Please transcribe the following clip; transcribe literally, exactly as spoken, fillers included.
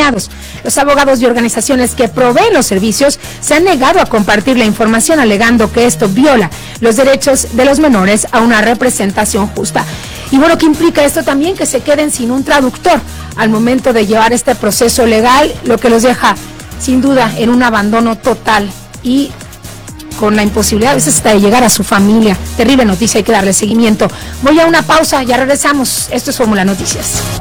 acompañados. Los abogados y organizaciones que proveen los servicios se han negado a compartir la información, alegando que esto viola los derechos de los menores a una representación justa. Y bueno, ¿qué implica esto también? Que se queden sin un traductor al momento de llevar este proceso legal, lo que los deja sin duda en un abandono total y con la imposibilidad a veces hasta de llegar a su familia. Terrible noticia, hay que darle seguimiento. Voy a una pausa, ya regresamos. Esto es Fórmula Noticias.